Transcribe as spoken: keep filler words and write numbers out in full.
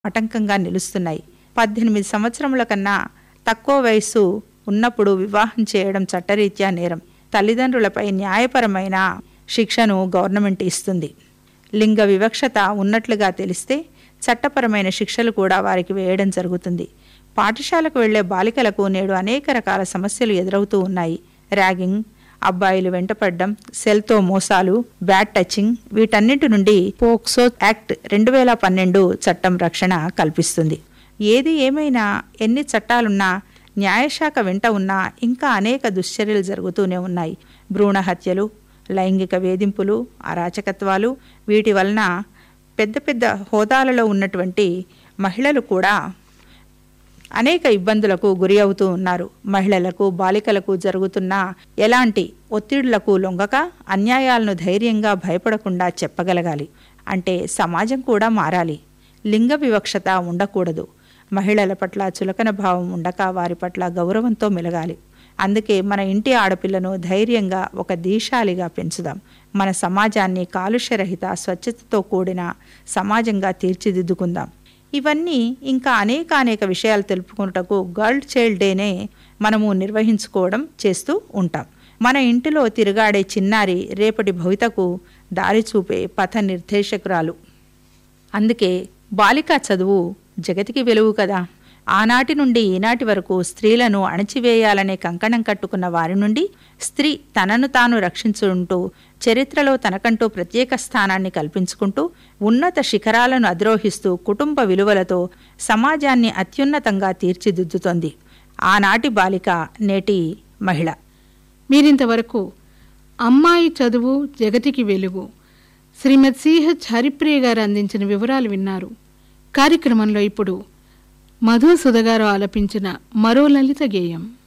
ఆటంకంగా నిలుస్తున్నాయి. పద్దెనిమిది సంవత్సరముల కన్నా తక్కువ వయస్సు ఉన్నప్పుడు వివాహం చేయడం చట్టరీత్యా నేరం. తల్లిదండ్రులపై న్యాయపరమైన శిక్షను గవర్నమెంట్ ఇస్తుంది. లింగ వివక్షత ఉన్నట్లుగా తెలిస్తే చట్టపరమైన శిక్షలు కూడా వారికి వేయడం జరుగుతుంది. పాఠశాలకు వెళ్లే బాలికలకు నేడు అనేక రకాల సమస్యలు ఎదురవుతూ ఉన్నాయి. ర్యాగింగ్, అబ్బాయిలు వెంటపడ్డం, సెల్తో మోసాలు, బ్యాడ్ టచింగ్, వీటన్నిటి నుండి పోక్సో యాక్ట్ రెండు వేల పన్నెండు చట్టం రక్షణ కల్పిస్తుంది. ఏది ఏమైనా ఎన్ని చట్టాలున్నా న్యాయశాఖ వెంట ఉన్నా ఇంకా అనేక దుశ్చర్యలు జరుగుతూనే ఉన్నాయి. భ్రూణ హత్యలు, లైంగిక వేధింపులు, అరాచకత్వాలు, వీటి వలన పెద్ద పెద్ద హోదాలలో ఉన్నటువంటి మహిళలు కూడా అనేక ఇబ్బందులకు గురి అవుతూ ఉన్నారు. మహిళలకు, బాలికలకు జరుగుతున్న ఎలాంటి ఒత్తిడులకు లొంగక అన్యాయాలను ధైర్యంగా భయపడకుండా చెప్పగలగాలి. అంటే సమాజం కూడా మారాలి. లింగ వివక్షత ఉండకూడదు. మహిళల పట్ల చులకన భావం ఉండక వారి పట్ల గౌరవంతో మెలగాలి. అందుకే మన ఇంటి ఆడపిల్లను ధైర్యంగా ఒక దీశాలిగా పెంచుదాం. మన సమాజాన్ని కాలుష్యరహిత, స్వచ్ఛతతో కూడిన సమాజంగా తీర్చిదిద్దుకుందాం. ఇవన్నీ ఇంకా అనేక అనేక విషయాలు తెలుపుకున్నటకు గర్ల్ చైల్డ్ డేనే మనము నిర్వహించుకోవడం చేస్తూ ఉంటాం. మన ఇంటిలో తిరుగాడే చిన్నారి రేపటి భవితకు దారి చూపే పథ నిర్దేశకురాలు. అందుకే బాలికా చదువు జగతికి వెలుగు కదా. ఆనాటి నుండి ఈనాటి వరకు స్త్రీలను అణచివేయాలనే కంకణం కట్టుకున్న వారి నుండి స్త్రీ తనను తాను రక్షించుకుంటూ చరిత్రలో తనకంటూ ప్రత్యేక స్థానాన్ని కల్పించుకుంటూ ఉన్నత శిఖరాలను అధిరోహిస్తూ కుటుంబ విలువలతో సమాజాన్ని అత్యున్నతంగా తీర్చిదిద్దుతోంది ఆనాటి బాలిక, నేటి మహిళ. మీరింతవరకు అమ్మాయి చదువు జగతికి వెలుగు శ్రీమతి సిహెచ్ హరిప్రియ గారు అందించిన వివరాలు విన్నారు. కార్యక్రమంలో ఇప్పుడు మధు సుధగారు ఆలపించిన మరో లలిత గేయం.